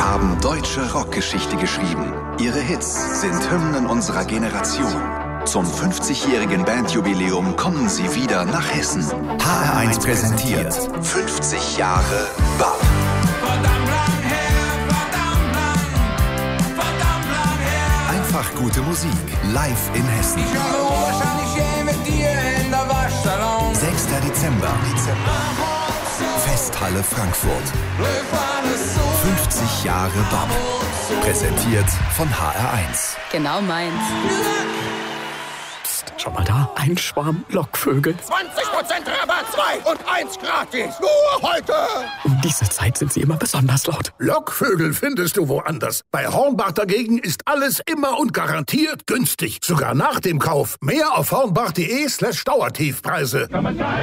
haben deutsche Rockgeschichte geschrieben. Ihre Hits sind Hymnen unserer Generation. Zum 50-jährigen Bandjubiläum kommen sie wieder nach Hessen. HR1 präsentiert 50 Jahre BAP. Verdammt lang her, verdammt lang her. Einfach gute Musik, live in Hessen. Ich habe wahrscheinlich je mit dir in der Waschsalon. 6. Dezember. Festhalle Frankfurt. 50 Jahre BAP. Präsentiert von HR1. Genau meins. Psst, schau mal da. Ein Schwarm Lockvögel. 20% Rabatt, 2 und 1 gratis. Nur heute. Um diese Zeit sind sie immer besonders laut. Lockvögel findest du woanders. Bei Hornbach dagegen ist alles immer und garantiert günstig. Sogar nach dem Kauf. Mehr auf hornbach.de/Dauertiefpreise.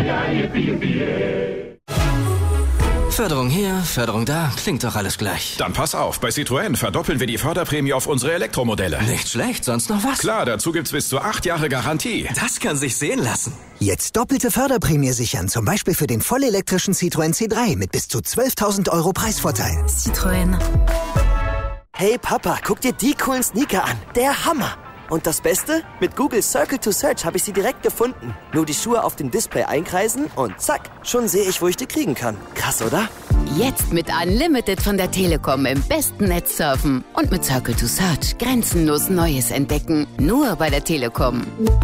Förderung hier, Förderung da, klingt doch alles gleich. Dann pass auf, bei Citroën verdoppeln wir die Förderprämie auf unsere Elektromodelle. Nicht schlecht, sonst noch was? Klar, dazu gibt's bis zu 8 Jahre Garantie. Das kann sich sehen lassen. Jetzt doppelte Förderprämie sichern, zum Beispiel für den vollelektrischen Citroën C3 mit bis zu 12.000 € Preisvorteil. Citroën. Hey Papa, guck dir die coolen Sneaker an. Der Hammer. Und das Beste? Mit Google Circle to Search habe ich sie direkt gefunden. Nur die Schuhe auf dem Display einkreisen und zack, schon sehe ich, wo ich die kriegen kann. Krass, oder? Jetzt mit Unlimited von der Telekom im besten Netz surfen. Und mit Circle to Search grenzenlos Neues entdecken. Nur bei der Telekom.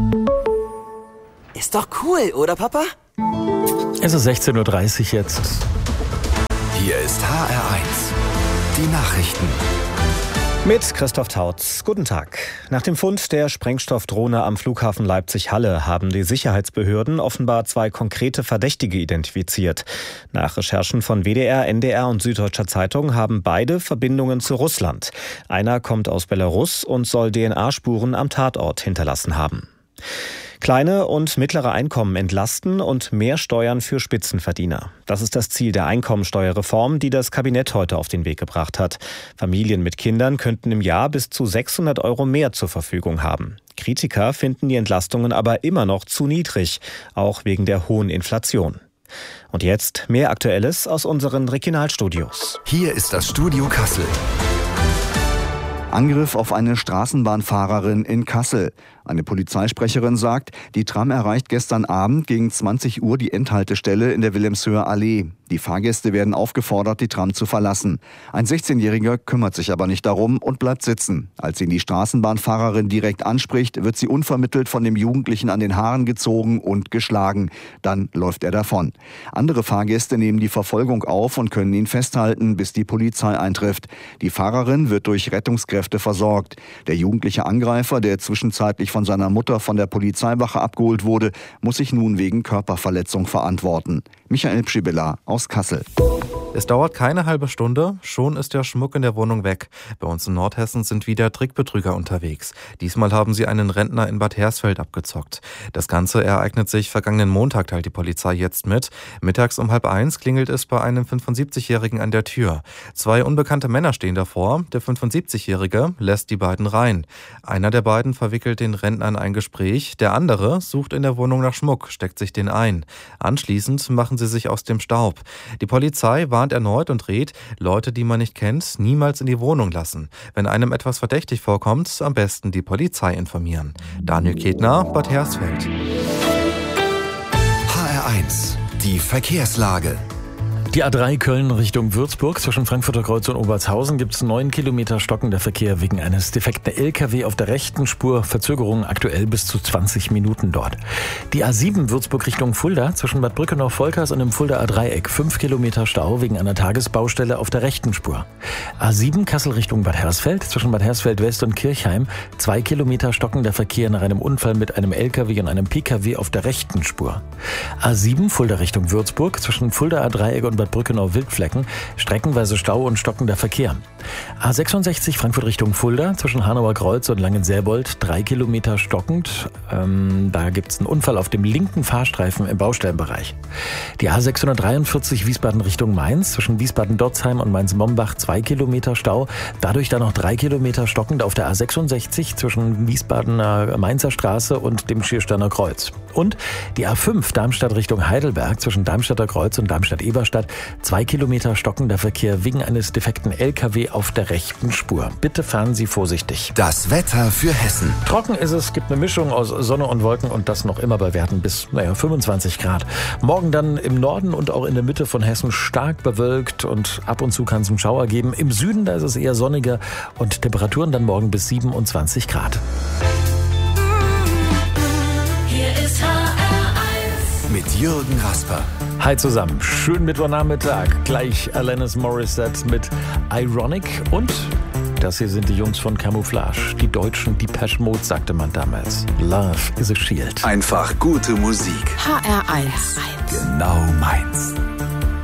Ist doch cool, oder Papa? Es ist 16:30 Uhr jetzt. Hier ist HR1. Die Nachrichten. Mit Christoph Tautz. Guten Tag. Nach dem Fund der Sprengstoffdrohne am Flughafen Leipzig-Halle haben die Sicherheitsbehörden offenbar 2 konkrete Verdächtige identifiziert. Nach Recherchen von WDR, NDR und Süddeutscher Zeitung haben beide Verbindungen zu Russland. Einer kommt aus Belarus und soll DNA-Spuren am Tatort hinterlassen haben. Kleine und mittlere Einkommen entlasten und mehr Steuern für Spitzenverdiener. Das ist das Ziel der Einkommensteuerreform, die das Kabinett heute auf den Weg gebracht hat. Familien mit Kindern könnten im Jahr bis zu 600 € mehr zur Verfügung haben. Kritiker finden die Entlastungen aber immer noch zu niedrig, auch wegen der hohen Inflation. Und jetzt mehr Aktuelles aus unseren Regionalstudios. Hier ist das Studio Kassel. Angriff auf eine Straßenbahnfahrerin in Kassel. Eine Polizeisprecherin sagt, die Tram erreicht gestern Abend gegen 20 Uhr die Endhaltestelle in der Wilhelmshöher Allee. Die Fahrgäste werden aufgefordert, die Tram zu verlassen. Ein 16-Jähriger kümmert sich aber nicht darum und bleibt sitzen. Als ihn die Straßenbahnfahrerin direkt anspricht, wird sie unvermittelt von dem Jugendlichen an den Haaren gezogen und geschlagen. Dann läuft er davon. Andere Fahrgäste nehmen die Verfolgung auf und können ihn festhalten, bis die Polizei eintrifft. Die Fahrerin wird durch Rettungskräfte versorgt. Der jugendliche Angreifer, der zwischenzeitlich von seiner Mutter von der Polizeiwache abgeholt wurde, muss sich nun wegen Körperverletzung verantworten. Michael Pschibilla aus Kassel. Es dauert keine halbe Stunde, schon ist der Schmuck in der Wohnung weg. Bei uns in Nordhessen sind wieder Trickbetrüger unterwegs. Diesmal haben sie einen Rentner in Bad Hersfeld abgezockt. Das Ganze ereignet sich vergangenen Montag, teilt die Polizei jetzt mit. Mittags um 12:30 klingelt es bei einem 75-Jährigen an der Tür. 2 unbekannte Männer stehen davor. Der 75-Jährige lässt die beiden rein. Einer der beiden verwickelt den Rentner in ein Gespräch. Der andere sucht in der Wohnung nach Schmuck, steckt sich den ein. Anschließend machen sie sich aus dem Staub. Die Polizei warnt erneut und rät, Leute, die man nicht kennt, niemals in die Wohnung lassen. Wenn einem etwas verdächtig vorkommt, am besten die Polizei informieren. Daniel Ketner, Bad Hersfeld. HR1, die Verkehrslage. Die A3 Köln Richtung Würzburg. Zwischen Frankfurter Kreuz und Obertshausen gibt es 9 Kilometer stockender Verkehr wegen eines defekten LKW auf der rechten Spur. Verzögerungen aktuell bis zu 20 Minuten dort. Die A7 Würzburg Richtung Fulda. Zwischen Bad Brückenau-Volkers und dem Fuldaer Dreieck 5 Kilometer Stau wegen einer Tagesbaustelle auf der rechten Spur. A7 Kassel Richtung Bad Hersfeld. Zwischen Bad Hersfeld West und Kirchheim 2 Kilometer stockender Verkehr nach einem Unfall mit einem LKW und einem PKW auf der rechten Spur. A7 Fulda Richtung Würzburg. Zwischen Fuldaer Dreieck und Bad Brückenau-Wildflecken streckenweise Stau und stockender Verkehr. A66 Frankfurt Richtung Fulda, zwischen Hanauer Kreuz und Langenselbold 3 Kilometer stockend. Da gibt es einen Unfall auf dem linken Fahrstreifen im Baustellenbereich. Die A643 Wiesbaden Richtung Mainz, zwischen Wiesbaden-Dotzheim und Mainz-Mombach 2 Kilometer Stau. Dadurch dann noch 3 Kilometer stockend auf der A66 zwischen Wiesbadener Mainzer Straße und dem Schiersteiner Kreuz. Und die A5 Darmstadt Richtung Heidelberg, zwischen Darmstadter Kreuz und Darmstadt-Eberstadt 2 Kilometer stockender Verkehr wegen eines defekten LKW auf der rechten Spur. Bitte fahren Sie vorsichtig. Das Wetter für Hessen. Trocken ist es, gibt eine Mischung aus Sonne und Wolken und das noch immer bei Werten bis 25 Grad. Morgen dann im Norden und auch in der Mitte von Hessen stark bewölkt und ab und zu kann es einen Schauer geben. Im Süden, da ist es eher sonniger und Temperaturen dann morgen bis 27 Grad. Hier ist HR1 mit Jürgen Rasper. Hi zusammen, schönen Mittwochnachmittag. Gleich Alanis Morissette mit Ironic und das hier sind die Jungs von Camouflage. Die deutschen Depeche Mode, sagte man damals. Love is a Shield. Einfach gute Musik. HR1. Genau meins.